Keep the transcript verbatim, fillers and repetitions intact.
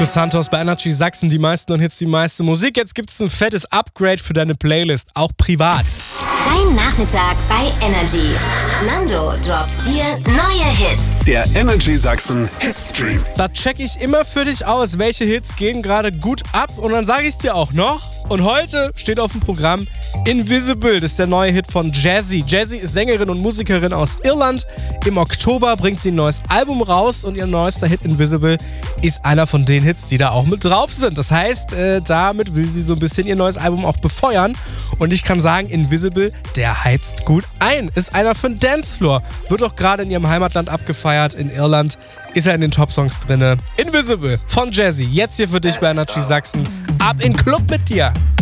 Markus Santos bei Energy Sachsen, die meisten und Hits, die meiste Musik. Jetzt gibt's ein fettes Upgrade für deine Playlist, auch privat. Dein Nachmittag bei Energy. Nando droppt dir neue Hits. Der Energy Sachsen Hitstream. Da check ich immer für dich aus, welche Hits gehen gerade gut ab und dann sage ich dir auch noch. Und heute steht auf dem Programm Invisible, das ist der neue Hit von Jazzy. Jazzy ist Sängerin und Musikerin aus Irland. Im Oktober bringt sie ein neues Album raus und ihr neuester Hit Invisible ist einer von den Hits, die da auch mit drauf sind. Das heißt, äh, damit will sie so ein bisschen ihr neues Album auch befeuern. Und ich kann sagen, Invisible, der heizt gut ein. Ist einer für den Dancefloor. Wird auch gerade in ihrem Heimatland abgefeiert. In Irland ist er in den Top-Songs drin. Invisible von Jazzy. Jetzt hier für dich bei Energy Sachsen. Ab in Club mit dir.